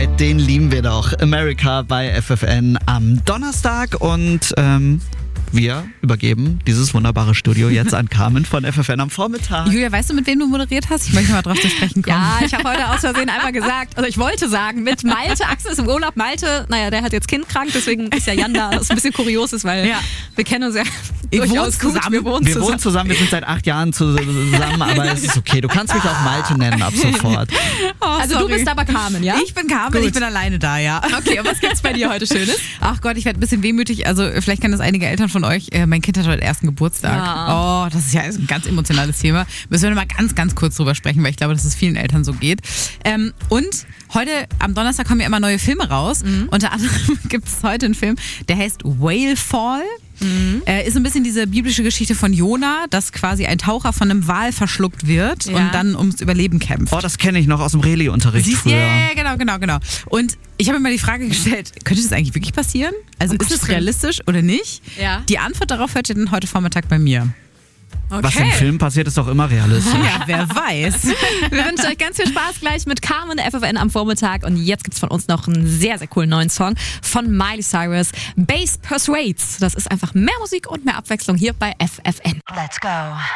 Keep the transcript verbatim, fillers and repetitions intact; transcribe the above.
Tonight, den lieben wir doch. America bei F F N am Donnerstag und ähm, wir übergeben dieses wunderbare Studio jetzt an Carmen von F F N am Vormittag. Julia, weißt du, mit wem du moderiert hast? Ich möchte mal drauf zu sprechen kommen. Ja, ich habe heute aus Versehen einmal gesagt, also ich wollte sagen, mit Malte. Axel ist im Urlaub. Malte, naja, der hat jetzt Kind krank, deswegen ist ja Jan da. Das ist ein bisschen kurios ist, weil Ja. wir kennen uns ja Ihr durchaus wohnt gut. zusammen. Wir wohnen Wir zusammen. wohnen zusammen, wir sind seit acht Jahren zusammen, aber es ist okay. Du kannst mich auch Malte nennen ab sofort. Oh, Also du sorry. bist aber Carmen, ja? Ich bin Carmen, Gut. ich bin alleine da, ja. Okay, und was gibt's bei dir heute Schönes? Ach Gott, ich werde ein bisschen wehmütig. Also vielleicht kennen das einige Eltern von euch. Äh, mein Kind hat heute ersten Geburtstag. Ja. Oh, das ist ja ein ganz emotionales Thema. Müssen wir mal ganz, ganz kurz drüber sprechen, weil ich glaube, dass es vielen Eltern so geht. Ähm, und heute, am Donnerstag kommen ja immer neue Filme raus. Mhm. Unter anderem gibt es heute einen Film, der heißt Whale Fall. Mhm. Äh, ist ein bisschen diese biblische Geschichte von Jona, dass quasi ein Taucher von einem Wal verschluckt wird Ja. und dann ums Überleben kämpft. Oh, das kenne ich noch aus dem Reli-Unterricht Siehst, früher. ja, ja, genau, genau, genau. Und ich habe mir mal die Frage gestellt, könnte das eigentlich wirklich passieren? Also Um ist es Gottes Willen. realistisch oder nicht? Ja. Die Antwort darauf hört ihr dann heute Vormittag bei mir. Was im Film passiert, ist doch immer realistisch. Ja, wer weiß. Wir wünschen euch ganz viel Spaß gleich mit Carmen F F N am Vormittag. Und jetzt gibt's von uns noch einen sehr, sehr coolen neuen Song von Miley Cyrus. Bass Persuades. Das ist einfach mehr Musik und mehr Abwechslung hier bei F F N. Let's go.